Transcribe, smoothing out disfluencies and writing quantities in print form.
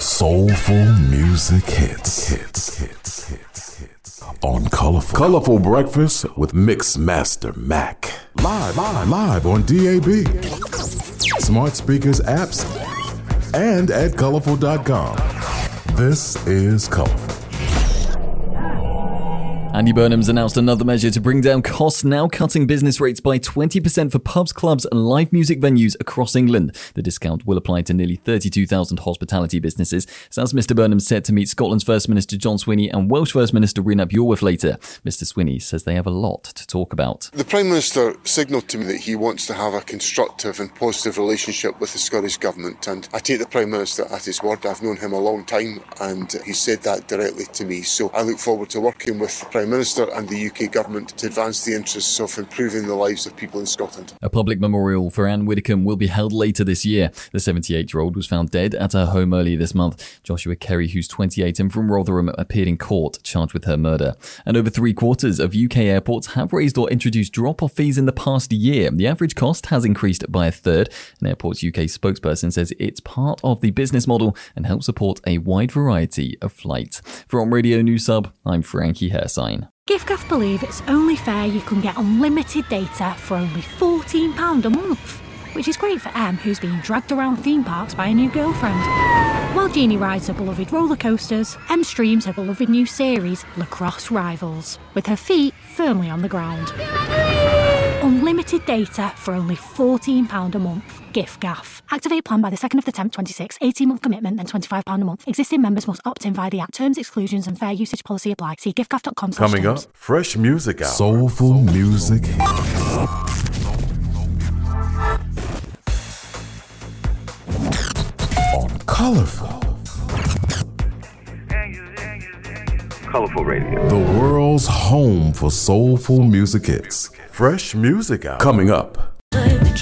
Soulful music hits. On Colorful Breakfast with Mix Master Mac. Live on DAB, smart speakers, apps, and at colorful.com. This is Colorful. Andy Burnham's announced another measure to bring down costs, now cutting business rates by 20% for pubs, clubs and live music venues across England. The discount will apply to nearly 32,000 hospitality businesses. As Mr Burnham's set to meet Scotland's First Minister John Swinney and Welsh First Minister Rhun ap Iorwerth later. Mr Swinney says they have a lot to talk about. The Prime Minister signalled to me that he wants to have a constructive and positive relationship with the Scottish Government, and I take the Prime Minister at his word. I've known him a long time and he said that directly to me, so I look forward to working with the Prime Minister and the UK Government to advance the interests of improving the lives of people in Scotland. A public memorial for Anne Widdecombe will be held later this year. The 78-year-old was found dead at her home earlier this month. Joshua Kerry, who's 28 and from Rotherham, appeared in court charged with her murder. And over 3/4 of UK airports have raised or introduced drop-off fees in the past year. The average cost has increased by a third. An Airports UK spokesperson says it's part of the business model and helps support a wide variety of flights. From Radio News Sub, I'm Frankie Hersign. giffgaff believe it's only fair you can get unlimited data for only £14 a month, which is great for Em, who's being dragged around theme parks by a new girlfriend. While Jeannie rides her beloved roller coasters, Em streams her beloved new series, Lacrosse Rivals, with her feet firmly on the ground. Unlimited data for only £14 a month. giffgaff. Activate plan by the 2nd of the 10th, 26. 18-month commitment, then £25 a month. Existing members must opt in via the app. Terms, exclusions and fair usage policy apply. See giffgaff.com. Coming up, fresh music out. Soulful music. On Colorful. Colorful Radio. The world's home for soulful music hits. Fresh music out. Coming up.